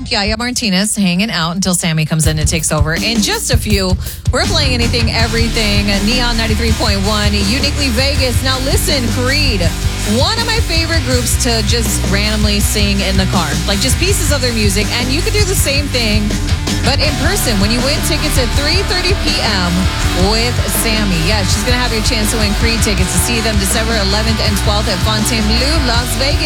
Yaya Martinez hanging out until Sammy comes in and takes over. In just a few, we're playing Anything, Everything, Neon 93.1, Uniquely Vegas. Now listen, Creed, one of my favorite groups to just randomly sing in the car. Like just pieces of their music. And you could do the same thing, but in person when you win tickets at 3:30 p.m. with Sammy. Yeah, she's going to have your chance to win Creed tickets to see them December 11th and 12th at Fontainebleau, Las Vegas.